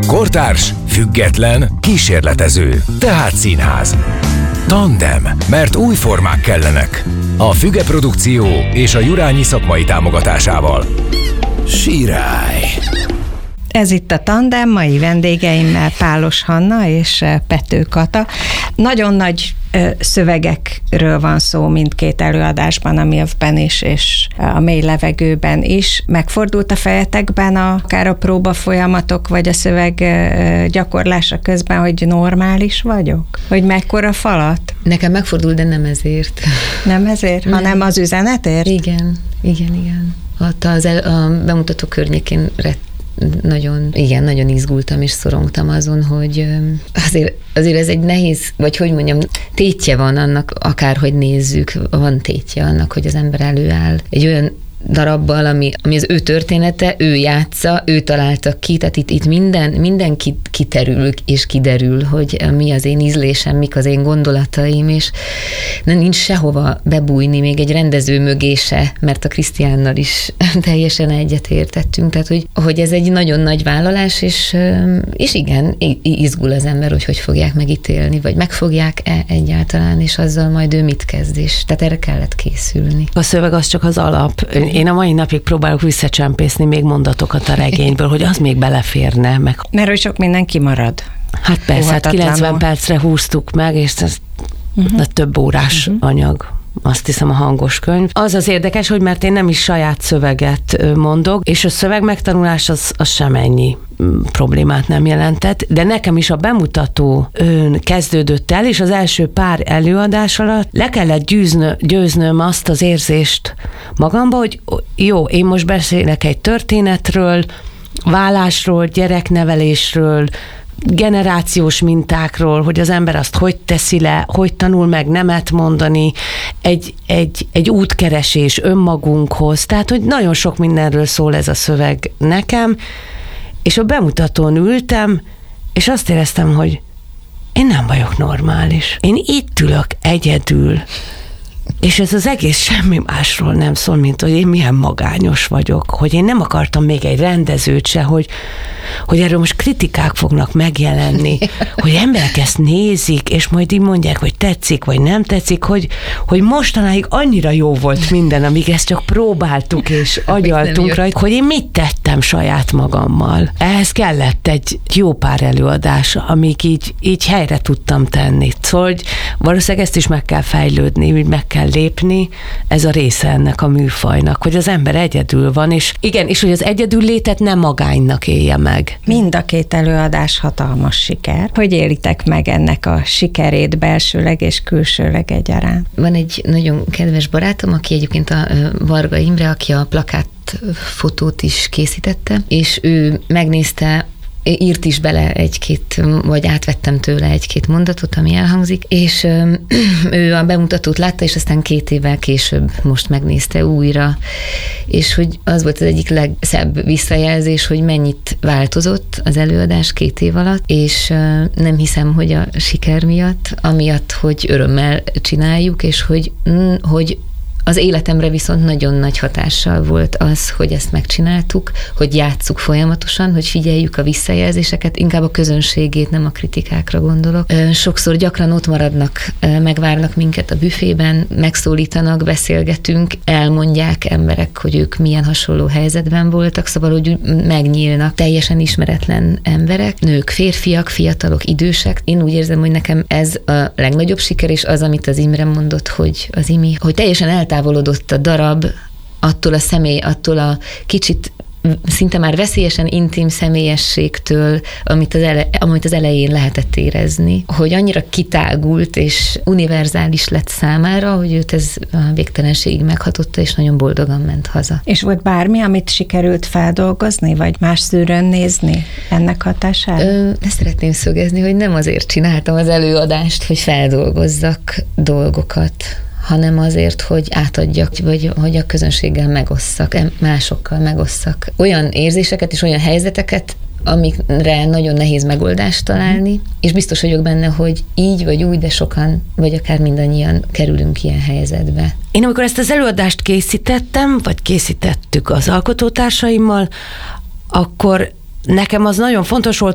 Kortárs, független, kísérletező, tehát színház. Tandem, mert új formák kellenek. A Füge Produkció és a Jurányi szakmai támogatásával. Sirály. Ez itt a Tandem, mai vendégeimmel Pálos Hanna és Pető Kata. Nagyon nagy szövegekről van szó mindkét előadásban, a MILF-ben is, és a Mély levegőben is. Megfordult a fejetekben akár a próba folyamatok, vagy a szöveg gyakorlása közben, hogy normális vagyok? Hogy mekkora falat? Nekem megfordult, de nem ezért. Nem ezért? Nem. Hanem az üzenetért? Igen. Ott a bemutató környékén nagyon izgultam és szorongtam azon, hogy azért ez egy nehéz, vagy hogy mondjam, tétje van annak, akárhogy nézzük, van tétje annak, hogy az ember előáll egy olyan darabbal, ami az ő története, ő játsza, ő találta ki, tehát itt minden kiterül és kiderül, hogy mi az én ízlésem, mik az én gondolataim, és nincs sehova bebújni, még egy rendező mögé se, mert a Krisztiánnal is teljesen egyetértettünk, tehát hogy ez egy nagyon nagy vállalás, és igen, izgul az ember, hogy fogják megítélni, vagy megfogják-e egyáltalán, és azzal majd ő mit kezd, és tehát erre kellett készülni. A szöveg az csak az alap. Én a mai napig próbálok visszacsempészni még mondatokat a regényből, hogy az még beleférne. Mert hogy sok minden kimarad. Hát persze, 90 percre húztuk meg, és ez több órás anyag. Azt hiszem a hangos könyv. Az érdekes, hogy mert én nem is saját szöveget mondok, és a szöveg megtanulás az semennyi problémát nem jelentett, de nekem is a bemutató kezdődött el, és az első pár előadás alatt le kellett győznöm azt az érzést magamba, hogy jó, én most beszélek egy történetről, vállásról, gyereknevelésről, generációs mintákról, hogy az ember azt hogy teszi le, hogy tanul meg nemet mondani, egy útkeresés önmagunkhoz, tehát, hogy nagyon sok mindenről szól ez a szöveg nekem, és a bemutatón ültem, és azt éreztem, hogy én nem vagyok normális. Én itt ülök egyedül, és ez az egész semmi másról nem szól, mint hogy én milyen magányos vagyok, hogy én nem akartam még egy rendezőt se, hogy erről most kritikák fognak megjelenni, hogy emberek ezt nézik, és majd így mondják, hogy tetszik, vagy nem tetszik, hogy mostanáig annyira jó volt minden, amíg ezt csak próbáltuk, és agyaltunk rajta, hogy én mit tettem saját magammal. Ehhez kellett egy jó pár előadás, amíg így helyre tudtam tenni. Szóval, hogy valószínűleg ezt is meg kell fejlődni, úgy meg kell lépni, ez a része ennek a műfajnak, hogy az ember egyedül van, és igen, és hogy az egyedül létet nem magánynak élje meg. Mind a két előadás hatalmas siker. Hogy élitek meg ennek a sikerét belsőleg és külsőleg egyaránt? Van egy nagyon kedves barátom, aki egyébként a Varga Imre, aki a plakát fotót is készítette, és ő megnézte, írt is bele vagy átvettem tőle egy-két mondatot, ami elhangzik, és ő a bemutatót látta, és aztán 2 évvel később most megnézte újra, és hogy az volt az egyik legszebb visszajelzés, hogy mennyit változott az előadás 2 év alatt, és nem hiszem, hogy a siker miatt, amiatt, hogy örömmel csináljuk, és hogy az életemre viszont nagyon nagy hatással volt az, hogy ezt megcsináltuk, hogy játsszuk folyamatosan, hogy figyeljük a visszajelzéseket, inkább a közönségét, nem a kritikákra gondolok. Sokszor gyakran ott maradnak, megvárnak minket a büfében, megszólítanak, beszélgetünk, elmondják emberek, hogy ők milyen hasonló helyzetben voltak, szóval, hogy megnyílnak teljesen ismeretlen emberek, nők, férfiak, fiatalok, idősek. Én úgy érzem, hogy nekem ez a legnagyobb siker, és az, amit az Imre mondott, hogy az Imi, hogy teljesen eltávolodott a darab attól a kicsit szinte már veszélyesen intim személyességtől, amit az elején lehetett érezni, hogy annyira kitágult és univerzális lett számára, hogy őt ez a végtelenségig meghatotta, és nagyon boldogan ment haza. És volt bármi, amit sikerült feldolgozni, vagy más szűrőn nézni ennek hatására? Ezt szeretném szögezni, hogy nem azért csináltam az előadást, hogy feldolgozzak dolgokat, hanem azért, hogy átadjak, vagy hogy a közönséggel megosszak, másokkal megosszak olyan érzéseket és olyan helyzeteket, amikre nagyon nehéz megoldást találni, és biztos vagyok benne, hogy így vagy úgy, de sokan, vagy akár mindannyian kerülünk ilyen helyzetbe. Én amikor ezt az előadást készítettem, vagy készítettük az alkotótársaimmal, akkor nekem az nagyon fontos volt,